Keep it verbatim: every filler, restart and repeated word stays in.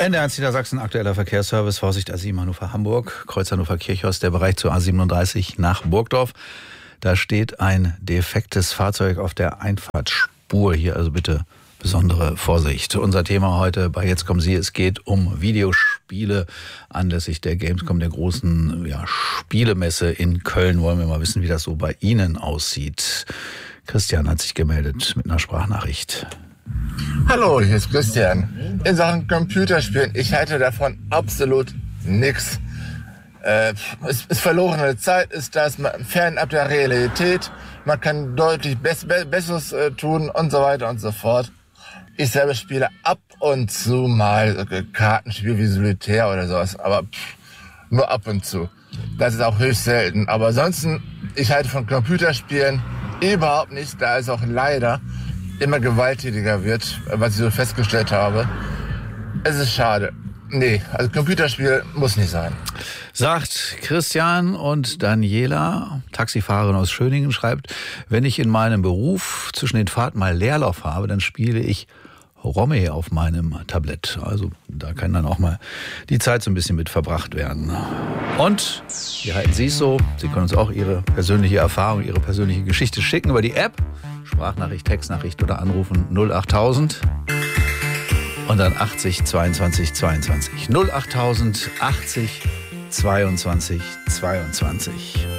N D R eins Niedersachsen, aktueller Verkehrsservice, Vorsicht A sieben Hannover Hamburg, Kreuz Hannover Kirchhorst, der Bereich zur A siebenunddreißig nach Burgdorf. Da steht ein defektes Fahrzeug auf der Einfahrtsspur. Hier also bitte besondere Vorsicht. Unser Thema heute bei Jetzt kommen Sie, es geht um Videospiele anlässlich der Gamescom, der großen ja, Spielemesse in Köln. Wollen wir mal wissen, wie das so bei Ihnen aussieht. Christian hat sich gemeldet mit einer Sprachnachricht. Hallo, hier ist Christian. In Sachen Computerspielen, ich halte davon absolut nichts. Äh, es ist verlorene Zeit, ist das fernab der Realität. Man kann deutlich Bess- Be- Besseres äh, tun und so weiter und so fort. Ich selber spiele ab und zu mal äh, Kartenspiel wie Solitär oder sowas, aber pff, nur ab und zu. Das ist auch höchst selten. Aber ansonsten, ich halte von Computerspielen überhaupt nichts, da es auch leider immer gewalttätiger wird, was ich so festgestellt habe. Es ist schade. Nee, also Computerspiel muss nicht sein. Sagt Christian. Und Daniela, Taxifahrerin aus Schöningen, schreibt, wenn ich in meinem Beruf zwischen den Fahrten mal Leerlauf habe, dann spiele ich Romme auf meinem Tablett. Also da kann dann auch mal die Zeit so ein bisschen mit verbracht werden. Und wie halten Sie es so? Sie können uns auch Ihre persönliche Erfahrung, Ihre persönliche Geschichte schicken über die App. Sprachnachricht, Textnachricht oder anrufen null achttausend und dann achtzig zweiundzwanzig zweiundzwanzig. null achttausend achtzig zweiundzwanzig zweiundzwanzig.